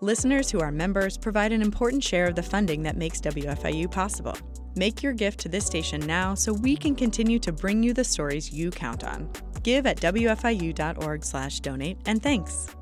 Listeners who are members provide an important share of the funding that makes WFIU possible. Make your gift to this station now so we can continue to bring you the stories you count on. Give at wfiu.org/donate, and thanks.